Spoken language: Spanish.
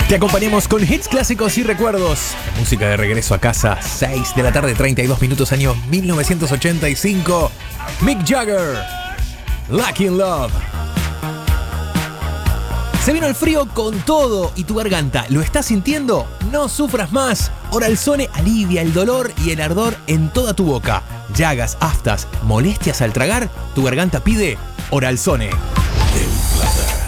Te acompañamos con hits clásicos y recuerdos. Música de regreso a casa, 6 de la tarde, 32 minutos, año 1985. Mick Jagger, Lucky in Love. Se vino el frío con todo y tu garganta, ¿lo estás sintiendo? No sufras más. Oralzone alivia el dolor y el ardor en toda tu boca. Llagas, aftas, molestias al tragar, tu garganta pide Oralzone. El Plata.